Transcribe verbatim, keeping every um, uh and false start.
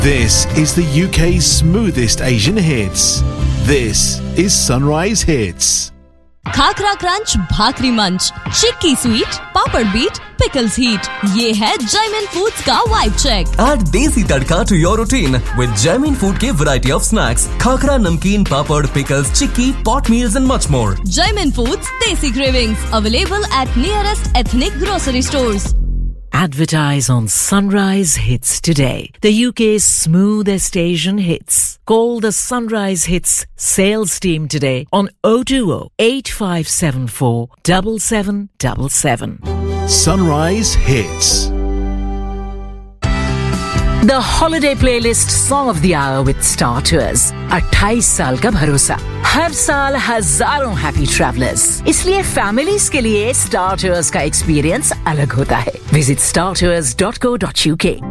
This is the U K's smoothest Asian hits. This is Sunrise Hits. Khakhra crunch, भाकरी मंच, चिक्की sweet, पापड़ beat, pickles heat. ये है Jaymin foods का vibe check. Add देसी तड़का to your routine with Jaimin Food के variety of snacks, khakhra, नमकीन, पापड़, pickles, chikki, pot meals and much more. Jaimin Foods Desi Cravings available at nearest ethnic grocery stores. Advertise on Sunrise Hits today. The U K's smoothest Asian hits. Call the Sunrise Hits sales team today on oh two oh, eight five seven four, seven seven seven seven. Sunrise Hits. The holiday playlist song of the hour with Star Tours. अट्ठाईस साल का भरोसा. हर साल हजारों happy travellers. इसलिए families के लिए star tours का एक्सपीरियंस अलग होता है. Visit star tours dot co dot uk.